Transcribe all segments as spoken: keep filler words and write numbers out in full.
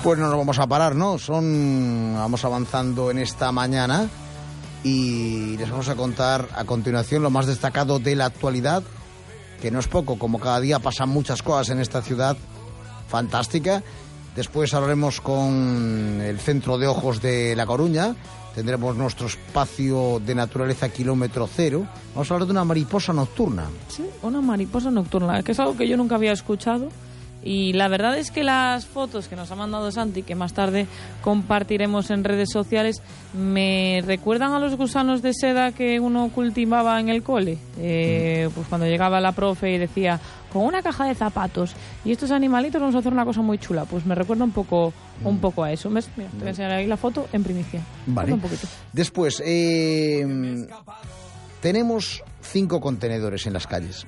Pues no nos vamos a parar, ¿no? Son, vamos avanzando en esta mañana y les vamos a contar a continuación lo más destacado de la actualidad, que no es poco, como cada día pasan muchas cosas en esta ciudad fantástica. Después hablaremos con el Centro de Ojos de La Coruña, tendremos nuestro espacio de naturaleza kilómetro cero. Vamos a hablar de una mariposa nocturna. Sí, una mariposa nocturna, que es algo que yo nunca había escuchado. Y la verdad es que las fotos que nos ha mandado Santi, que más tarde compartiremos en redes sociales, me recuerdan a los gusanos de seda que uno cultivaba en el cole. Eh, pues cuando llegaba la profe y decía, con una caja de zapatos y estos animalitos vamos a hacer una cosa muy chula. Pues me recuerda un poco un poco a eso. ¿Ves? Mira, te voy a enseñar ahí la foto en primicia. Vale. Un poquito. Después, eh, tenemos cinco contenedores en las calles.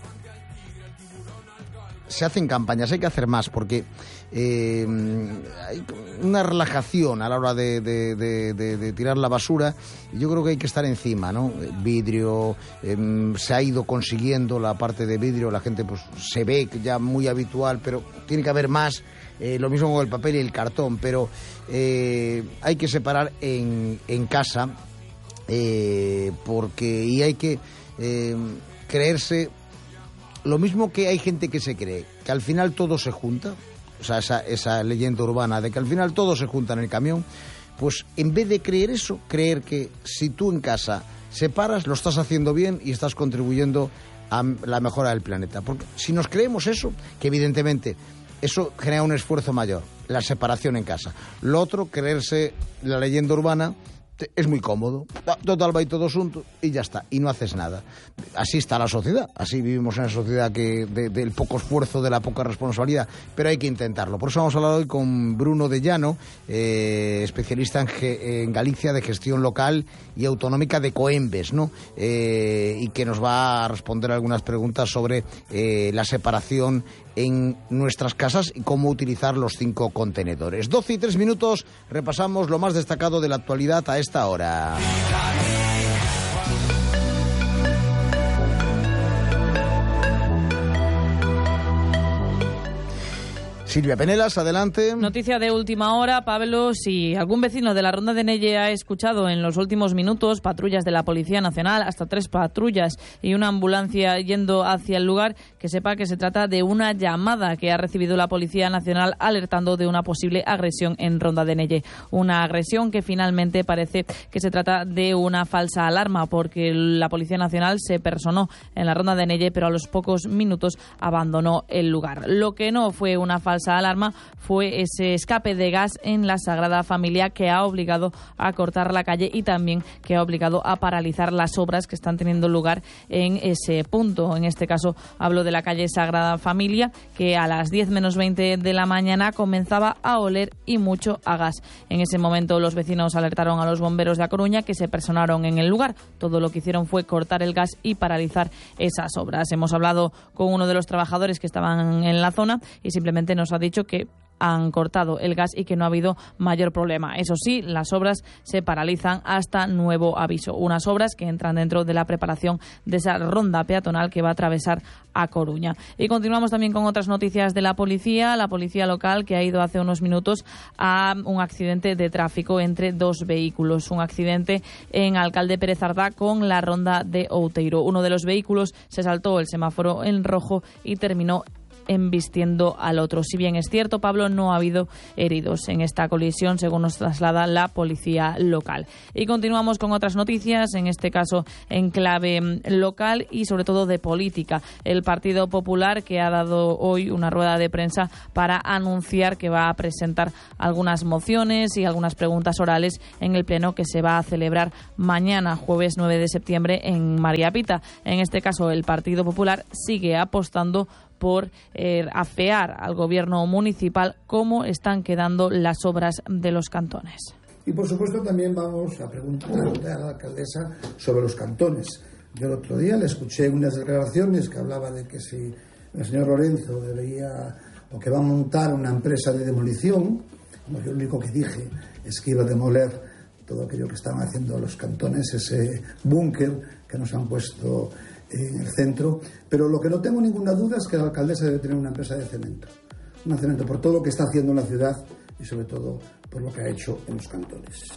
Se hacen campañas, hay que hacer más porque eh, hay una relajación a la hora de, de, de, de, de tirar la basura y yo creo que hay que estar encima, ¿no? El vidrio, eh, se ha ido consiguiendo la parte de vidrio, la gente pues se ve ya muy habitual, pero tiene que haber más, eh, lo mismo con el papel y el cartón, pero eh, hay que separar en, en casa eh, porque y hay que eh, creerse. Lo mismo que hay gente que se cree, que al final todo se junta, o sea, esa, esa leyenda urbana de que al final todo se junta en el camión, pues en vez de creer eso, creer que si tú en casa separas, lo estás haciendo bien y estás contribuyendo a la mejora del planeta. Porque si nos creemos eso, que evidentemente eso genera un esfuerzo mayor, la separación en casa. Lo otro, creerse la leyenda urbana, es muy cómodo, total va y todo asunto y ya está, y no haces nada. Así está la sociedad, así vivimos en una sociedad que de, del poco esfuerzo, de la poca responsabilidad, pero hay que intentarlo. Por eso vamos a hablar hoy con Bruno de Llano, eh, especialista en, en Galicia de gestión local y autonómica de Coembes, ¿no? Eh, y que nos va a responder algunas preguntas sobre eh, la separación en nuestras casas y cómo utilizar los cinco contenedores. doce y tres minutos, repasamos lo más destacado de la actualidad a esta hora. Silvia Penelas, adelante. Noticia de última hora, Pablo. Si algún vecino de la Ronda de Nelle ha escuchado en los últimos minutos patrullas de la Policía Nacional, hasta tres patrullas y una ambulancia yendo hacia el lugar, que sepa que se trata de una llamada que ha recibido la Policía Nacional alertando de una posible agresión en Ronda de Nelle. Una agresión que finalmente parece que se trata de una falsa alarma, porque la Policía Nacional se personó en la Ronda de Nelle, pero a los pocos minutos abandonó el lugar. Lo que no fue una falsa alarma fue ese escape de gas en la Sagrada Familia, que ha obligado a cortar la calle y también que ha obligado a paralizar las obras que están teniendo lugar en ese punto. En este caso hablo de la calle Sagrada Familia, que a las diez menos veinte de la mañana comenzaba a oler y mucho a gas. En ese momento los vecinos alertaron a los bomberos de A Coruña, que se personaron en el lugar. Todo lo que hicieron fue cortar el gas y paralizar esas obras. Hemos hablado con uno de los trabajadores que estaban en la zona y simplemente nos ha dicho que han cortado el gas y que no ha habido mayor problema. Eso sí, las obras se paralizan hasta nuevo aviso. Unas obras que entran dentro de la preparación de esa ronda peatonal que va a atravesar A Coruña. Y continuamos también con otras noticias de la policía. La policía local, que ha ido hace unos minutos a un accidente de tráfico entre dos vehículos. Un accidente en Alcalde Pérez Ardá con la ronda de Outeiro. Uno de los vehículos se saltó el semáforo en rojo y terminó embistiendo al otro. Si bien es cierto, Pablo, no ha habido heridos en esta colisión, según nos traslada la policía local. Y continuamos con otras noticias, en este caso en clave local y sobre todo de política. El Partido Popular, que ha dado hoy una rueda de prensa para anunciar que va a presentar algunas mociones y algunas preguntas orales en el pleno que se va a celebrar mañana, jueves nueve de septiembre, en María Pita. En este caso, el Partido Popular sigue apostando por eh, afear al gobierno municipal cómo están quedando las obras de los cantones. Y por supuesto también vamos a preguntarle a la alcaldesa sobre los cantones. Yo el otro día le escuché unas declaraciones que hablaba de que si el señor Lorenzo debería o que va a montar una empresa de demolición, yo lo único que dije es que iba a demoler todo aquello que estaban haciendo los cantones, ese búnker que nos han puesto en el centro, pero lo que no tengo ninguna duda es que la alcaldesa debe tener una empresa de cemento, una cemento por todo lo que está haciendo en la ciudad, y sobre todo por lo que ha hecho en los cantones.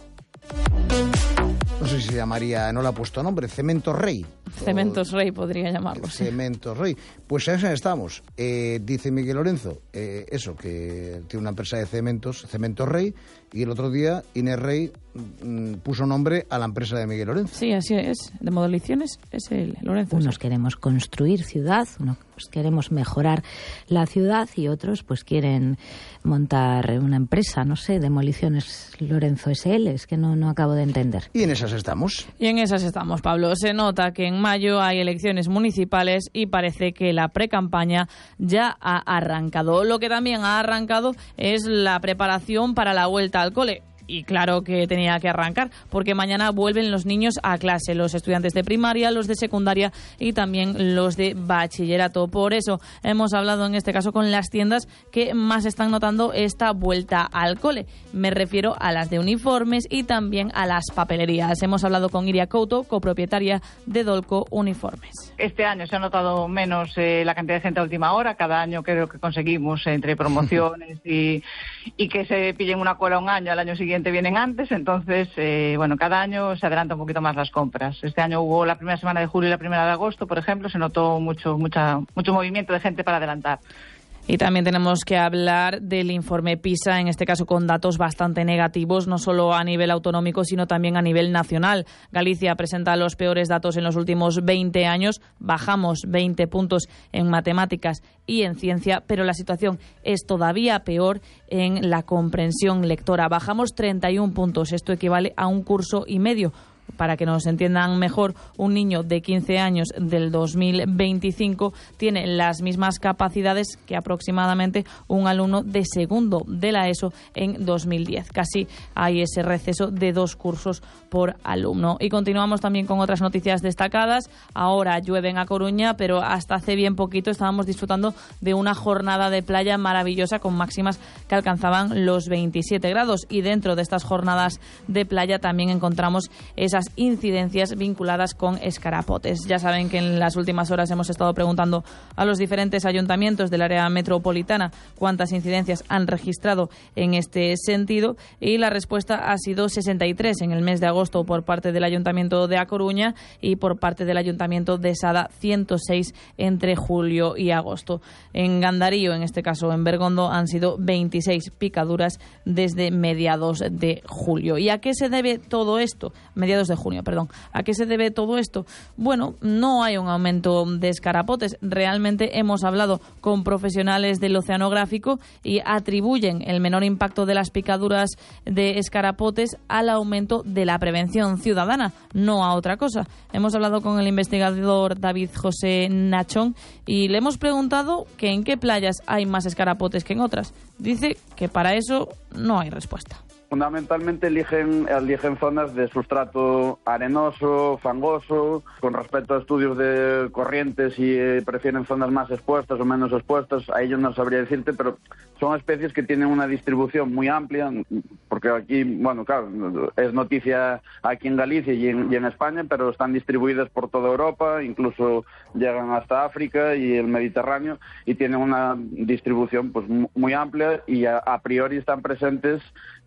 No sé si se llamaría, no le ha puesto nombre, Cemento Rey. Cementos Rey podría llamarlo. Sí. Cementos Rey. Pues en esa estamos. Eh, dice Miguel Lorenzo, eh, eso, que tiene una empresa de cementos, Cementos Rey, y el otro día Inés Rey mm, puso nombre a la empresa de Miguel Lorenzo. Sí, así es. De Modeliciones es el Lorenzo. Unos sí. queremos construir ciudad, unos queremos mejorar la ciudad y otros pues quieren montar una empresa, no sé, Demoliciones Lorenzo S L, es que no, no acabo de entender. Y en esas estamos. Y en esas estamos, Pablo. Se nota que en mayo hay elecciones municipales y parece que la precampaña ya ha arrancado. Lo que también ha arrancado es la preparación para la vuelta al cole. Y claro que tenía que arrancar, porque mañana vuelven los niños a clase, los estudiantes de primaria, los de secundaria y también los de bachillerato. Por eso hemos hablado en este caso con las tiendas que más están notando esta vuelta al cole. Me refiero a las de uniformes y también a las papelerías. Hemos hablado con Iria Couto, copropietaria de Dolco Uniformes. Este año se ha notado menos eh, la cantidad de gente a última hora. Cada año creo que conseguimos, entre promociones y, y que se pillen una cola un año, al año siguiente vienen antes, entonces, eh, bueno, cada año se adelanta un poquito más las compras. Este año hubo la primera semana de julio y la primera de agosto, por ejemplo, se notó mucho, mucha, mucho movimiento de gente para adelantar. Y también tenemos que hablar del informe PISA, en este caso con datos bastante negativos, no solo a nivel autonómico, sino también a nivel nacional. Galicia presenta los peores datos en los últimos veinte años, bajamos veinte puntos en matemáticas y en ciencia, pero la situación es todavía peor en la comprensión lectora. Bajamos treinta y un puntos, esto equivale a un curso y medio. Para que nos entiendan mejor, un niño de quince años del dos mil veinticinco tiene las mismas capacidades que aproximadamente un alumno de segundo de la ESO en dos mil diez. Casi hay ese receso de dos cursos por alumno. Y continuamos también con otras noticias destacadas. Ahora llueve en A Coruña, pero hasta hace bien poquito estábamos disfrutando de una jornada de playa maravillosa con máximas que alcanzaban los veintisiete grados. Y dentro de estas jornadas de playa también encontramos esas incidencias vinculadas con escarapotes. Ya saben que en las últimas horas hemos estado preguntando a los diferentes ayuntamientos del área metropolitana cuántas incidencias han registrado en este sentido y la respuesta ha sido sesenta y tres en el mes de agosto por parte del Ayuntamiento de A Coruña y por parte del Ayuntamiento de Sada ciento seis entre julio y agosto. En Gandarío, en este caso en Bergondo, han sido veintiséis picaduras desde mediados de julio. ¿Y a qué se debe todo esto? Mediados de junio, perdón. ¿A qué se debe todo esto? Bueno, no hay un aumento de escarapotes. Realmente hemos hablado con profesionales del oceanográfico y atribuyen el menor impacto de las picaduras de escarapotes al aumento de la prevención ciudadana, no a otra cosa. Hemos hablado con el investigador David José Nachón y le hemos preguntado que en qué playas hay más escarapotes que en otras. Dice que para eso no hay respuesta. Fundamentalmente eligen, eligen zonas de sustrato arenoso, fangoso, con respecto a estudios de corrientes y eh, prefieren zonas más expuestas o menos expuestas, a ellos no sabría decirte, pero son especies que tienen una distribución muy amplia, porque aquí, bueno, claro, es noticia aquí en Galicia y en, y en España, pero están distribuidas por toda Europa, incluso llegan hasta África y el Mediterráneo, y tienen una distribución pues muy amplia y a, a priori están presentes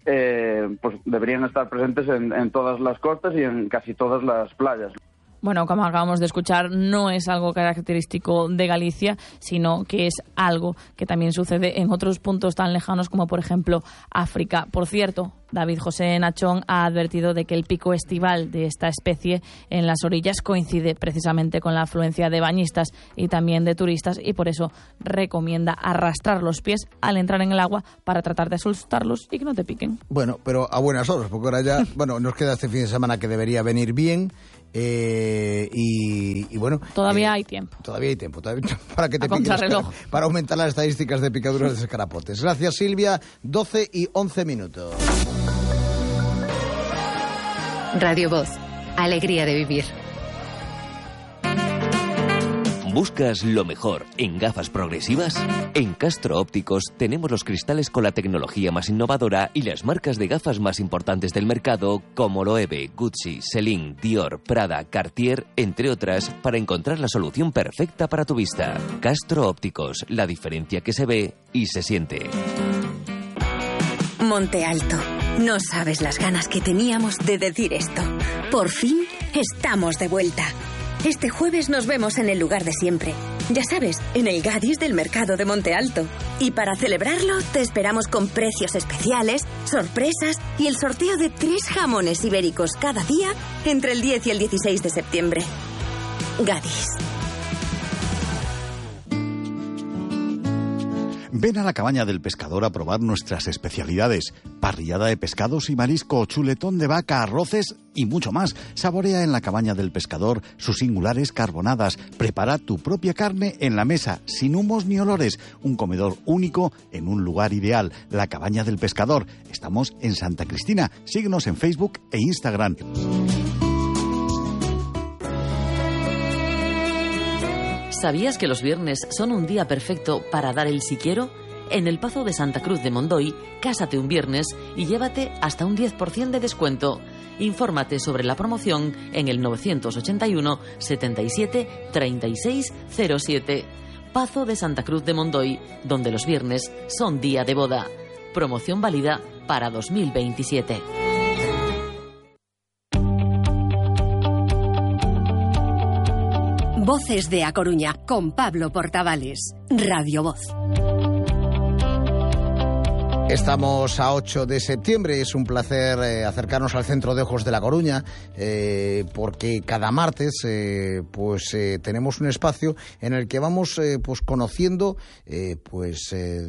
Eh, pues deberían estar presentes en, en todas las costas y en casi todas las playas. Bueno, como acabamos de escuchar, no es algo característico de Galicia, sino que es algo que también sucede en otros puntos tan lejanos como, por ejemplo, África. Por cierto, David José Nachón ha advertido de que el pico estival de esta especie en las orillas coincide precisamente con la afluencia de bañistas y también de turistas y por eso recomienda arrastrar los pies al entrar en el agua para tratar de asustarlos y que no te piquen. Bueno, pero a buenas horas, porque ahora ya, bueno, nos queda este fin de semana que debería venir bien. Eh, y, y bueno, todavía eh, hay tiempo. Todavía hay tiempo todavía, para que te a contrarreloj. Para, para aumentar las estadísticas de picaduras de escarapotes. Gracias, Silvia. doce y once minutos. Radio Voz. Alegría de vivir. ¿Buscas lo mejor en gafas progresivas? En Castro Ópticos tenemos los cristales con la tecnología más innovadora y las marcas de gafas más importantes del mercado como Loewe, Gucci, Celine, Dior, Prada, Cartier, entre otras, para encontrar la solución perfecta para tu vista. Castro Ópticos, la diferencia que se ve y se siente. Monte Alto. No sabes las ganas que teníamos de decir esto. Por fin estamos de vuelta. Este jueves nos vemos en el lugar de siempre. Ya sabes, en el Gadis del Mercado de Monte Alto. Y para celebrarlo, te esperamos con precios especiales, sorpresas y el sorteo de tres jamones ibéricos cada día entre el diez y el dieciséis de septiembre. Gadis. Ven a la Cabaña del Pescador a probar nuestras especialidades. Parrillada de pescados y marisco, chuletón de vaca, arroces y mucho más. Saborea en la Cabaña del Pescador sus singulares carbonadas. Prepara tu propia carne en la mesa, sin humos ni olores. Un comedor único en un lugar ideal. La Cabaña del Pescador. Estamos en Santa Cristina. Síguenos en Facebook e Instagram. ¿Sabías que los viernes son un día perfecto para dar el si quiero? En el Pazo de Santa Cruz de Mondoy, cásate un viernes y llévate hasta un diez por ciento de descuento. Infórmate sobre la promoción en el novecientos ochenta y uno, setenta y siete, treinta y seis cero siete. Pazo de Santa Cruz de Mondoy, donde los viernes son día de boda. Promoción válida para dos mil veintisiete. Voces de A Coruña, con Pablo Portavales. Radio Voz. Estamos a ocho de septiembre, es un placer eh, acercarnos al Centro de Ojos de La Coruña, eh, porque cada martes eh, pues eh, tenemos un espacio en el que vamos eh, pues conociendo eh, pues eh,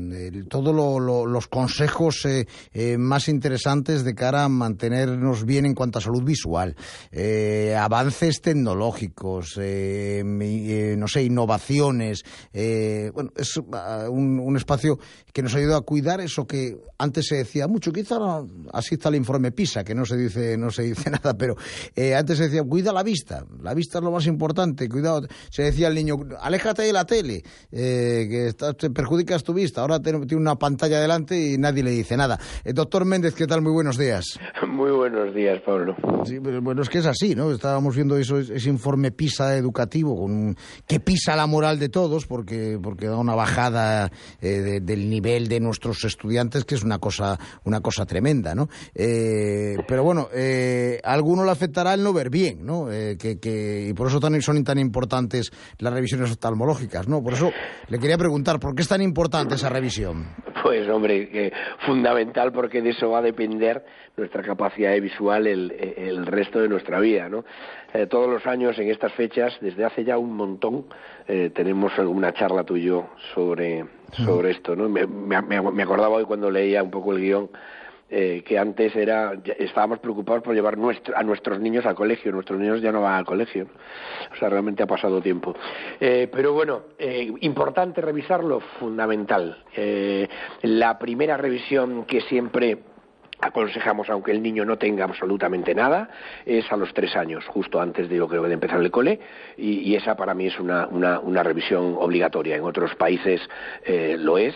todos lo, lo, los consejos eh, eh, más interesantes de cara a mantenernos bien en cuanto a salud visual, eh, avances tecnológicos, eh, eh, no sé, innovaciones, eh, bueno, es uh, un, un espacio que nos ayuda a cuidar eso que antes se decía mucho, quizá no, así está el informe PISA, que no se dice no se dice nada, pero eh, antes se decía, cuida la vista, la vista es lo más importante, cuidado, se decía al niño, aléjate de la tele, eh, que estás, te perjudicas tu vista, ahora tiene una pantalla delante y nadie le dice nada. Eh, doctor Méndez, ¿qué tal? Muy buenos días. Muy buenos días, Pablo. Sí, pero bueno, es que es así, ¿no? Estábamos viendo eso, ese informe PISA educativo, con un, que pisa la moral de todos, porque, porque da una bajada eh, de, del nivel de nuestros estudiantes, que es una cosa una cosa tremenda, ¿no? Eh, pero bueno, eh, a alguno le afectará el no ver bien, ¿no? Eh, que, que, y por eso tan, son tan importantes las revisiones oftalmológicas, ¿no? Por eso le quería preguntar, ¿por qué es tan importante esa revisión? Pues, hombre, eh, fundamental, porque de eso va a depender nuestra capacidad visual el, el resto de nuestra vida, ¿no? Eh, todos los años en estas fechas, desde hace ya un montón, eh, tenemos una charla tú y yo sobre, sobre esto, ¿no? Me, me, me acordaba hoy cuando leía un poco el guión, eh, que antes era estábamos preocupados por llevar nuestro, a nuestros niños al colegio. Nuestros niños ya no van al colegio, ¿no? O sea, realmente ha pasado tiempo. Eh, pero bueno, eh, importante revisarlo, fundamental. Eh, la primera revisión que siempre aconsejamos, aunque el niño no tenga absolutamente nada, es a los tres años, justo antes de, yo creo, de empezar el cole, y, y esa para mí es una, una, una revisión obligatoria. En otros países eh, lo es,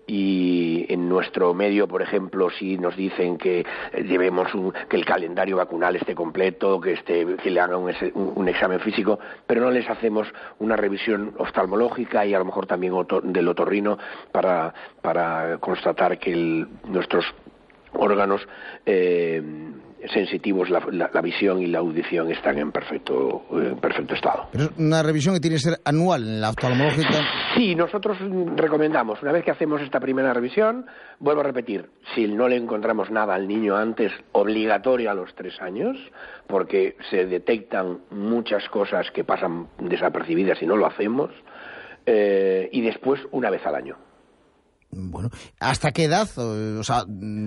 y en nuestro medio, por ejemplo, sí nos dicen que llevemos un, que el calendario vacunal esté completo, que esté, que le hagan un, un, un examen físico, pero no les hacemos una revisión oftalmológica y a lo mejor también otor, del otorrino para, para constatar que el, nuestros órganos eh, sensitivos, la, la, la visión y la audición están en perfecto, en perfecto estado. Pero es una revisión que tiene que ser anual en la oftalmológica. Sí, nosotros recomendamos, una vez que hacemos esta primera revisión, vuelvo a repetir, si no le encontramos nada al niño antes, obligatoria a los tres años, porque se detectan muchas cosas que pasan desapercibidas si no lo hacemos, eh, y después una vez al año. Bueno, ¿hasta qué edad? O sea,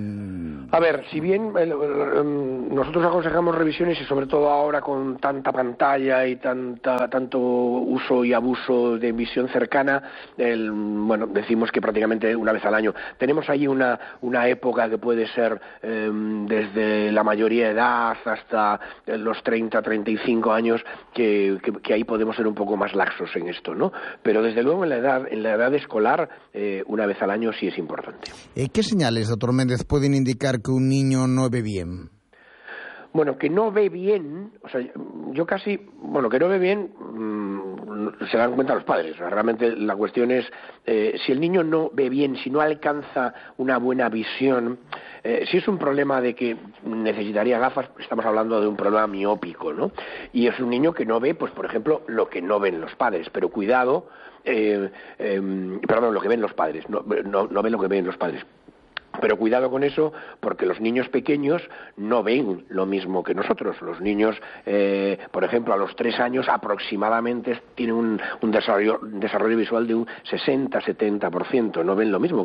a ver, si bien eh, nosotros aconsejamos revisiones y sobre todo ahora con tanta pantalla y tanta tanto uso y abuso de visión cercana, el, bueno, decimos que prácticamente una vez al año. Tenemos ahí una una época que puede ser eh, desde la mayoría de edad hasta los treinta, treinta y cinco años, que, que, que ahí podemos ser un poco más laxos en esto, ¿no? Pero desde luego en la edad en la edad escolar, eh, una vez al año sí es importante. ¿Qué señales, doctor Méndez, pueden indicar que un niño no ve bien? Bueno, que no ve bien, o sea, yo casi, bueno, que no ve bien, mmm, se dan cuenta los padres. O sea, realmente la cuestión es, eh, si el niño no ve bien, si no alcanza una buena visión, eh, si es un problema de que necesitaría gafas, estamos hablando de un problema miópico, ¿no? Y es un niño que no ve, pues por ejemplo, lo que no ven los padres, pero cuidado, eh, eh, perdón, lo que ven los padres, no, no, no ven lo que ven los padres. Pero cuidado con eso, porque los niños pequeños no ven lo mismo que nosotros. Los niños, eh, por ejemplo, a los tres años aproximadamente tienen un, un desarrollo, un desarrollo visual de un sesenta a setenta por ciento, no ven lo mismo.